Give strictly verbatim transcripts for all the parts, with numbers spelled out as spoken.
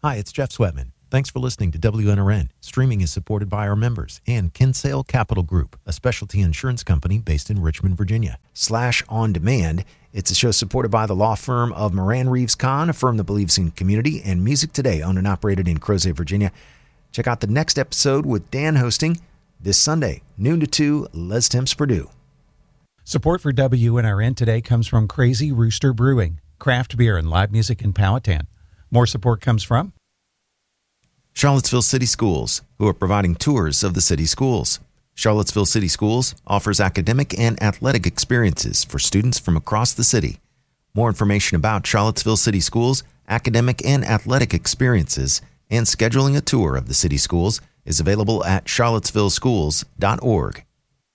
Hi, it's Jeff Sweatman. Thanks for listening to W N R N. Streaming is supported by our members and Kinsale Capital Group, a specialty insurance company based in Richmond, Virginia. Slash On Demand. It's a show supported by the law firm of Moran Reeves Kahn, a firm that believes in community and music today, owned and operated in Crozet, Virginia. Check out the next episode with Dan hosting this Sunday, noon to two, Les Temps, Purdue. Support for W N R N today comes from Crazy Rooster Brewing, craft beer and live music in Powhatan. More support comes from Charlottesville City Schools, who are providing tours of the city schools. Charlottesville City Schools offers academic and athletic experiences for students from across the city. More information about Charlottesville City Schools, academic and athletic experiences, and scheduling a tour of the city schools is available at charlottesville schools dot org.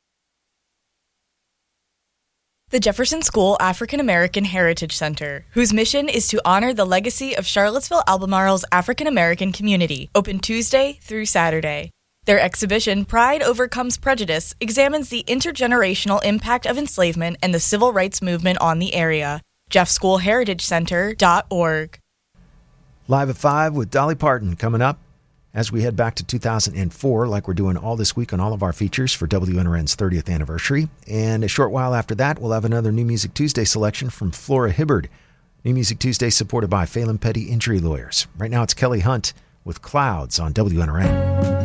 The Jefferson School African American Heritage Center, whose mission is to honor the legacy of Charlottesville-Albemarle's African American community, open Tuesday through Saturday. Their exhibition, Pride Overcomes Prejudice, examines the intergenerational impact of enslavement and the civil rights movement on the area. jeff school heritage center dot org. Live at five with Dolly Parton coming up as we head back to two thousand four, like we're doing all this week on all of our features for W N R N's thirtieth anniversary. And a short while after that, we'll have another New Music Tuesday selection from Flora Hibbard. New Music Tuesday supported by Phelan Petty Injury Lawyers. Right now it's Kelly Hunt with Clouds on W N R N.